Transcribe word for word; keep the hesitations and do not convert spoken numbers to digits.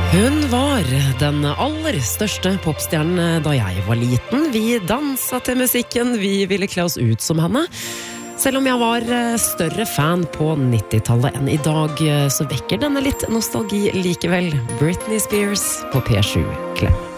Hun var den aller største popstjernen da jeg var liten. Vi danset til musikken, vi ville kle oss ut som henne. Selv om jeg var større fan på nittitallet enn i dag, så vekker denne litt nostalgi likevel. Britney Spears på P sju Klem.